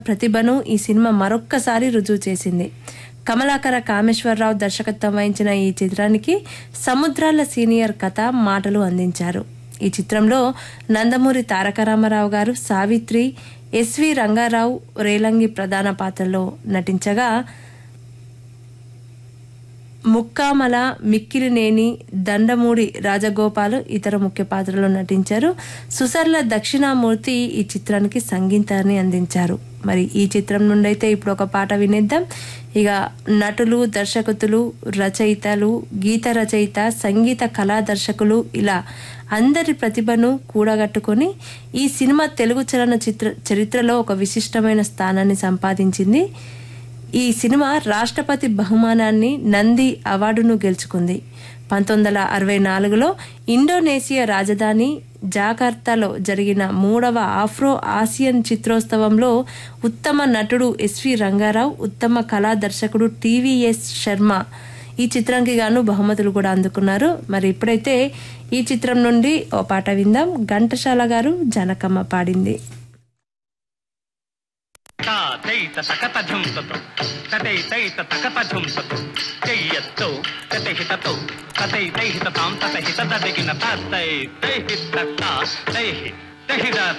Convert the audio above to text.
ప్రతిభను ఈ సినిమా మరొక్కసారి రుజువు చేసింది. కమలాకర కామేశ్వరరావు దర్శకత్వం వహించిన ఈ చిత్రానికి సముద్రాల సీనియర్ కథ, మాటలు అందించారు. ఈ చిత్రంలో నందమూరి తారక రామారావు గారు, సావిత్రి, ఎస్వి రంగారావు, రేలంగి ప్రధాన పాత్రలో నటించగా ముక్కామల, మిక్కిలినేని, దండమూడి రాజగోపాల్ ఇతర ముఖ్య పాత్రలో నటించారు. సుసర్ల దక్షిణామూర్తి ఈ చిత్రానికి సంగీతాన్ని అందించారు. మరి ఈ చిత్రం నుండి అయితే ఇప్పుడు ఒక పాట వినేద్దాం. ఇక నటులు, దర్శకులు, రచయితలు, గీత రచయిత, సంగీత కళా దర్శకులు ఇలా అందరి ప్రతిభను కూడగట్టుకొని ఈ సినిమా తెలుగు చరిత్రలో ఒక విశిష్టమైన స్థానాన్ని సంపాదించింది. ఈ సినిమా రాష్ట్రపతి బహుమానాన్ని, నంది అవార్డును గెలుచుకుంది. 1964లో ఇండోనేషియా రాజధాని జకార్తాలో జరిగిన 3వ ఆఫ్రో ఆసియన్ చిత్రోత్సవంలో ఉత్తమ నటుడు ఎస్వి రంగారావు, ఉత్తమ కళా దర్శకుడు టీవీఎస్ శర్మ ఈ చిత్రానికి గాను బహుమతులు కూడా అందుకున్నారు. మరి ఇప్పుడైతే ఈ చిత్రం నుండి ఓ పాట విందాం. ఘంటసాల గారు, జనకమ్మ పాడింది. తైత తకత ఝుంతతో తతై తైత తకత ఝుంతతో చెయ్యతో తతహితతో తతై తైహిత తాం తతహిత దదిగిన తతై తైహిత తైహి తహిద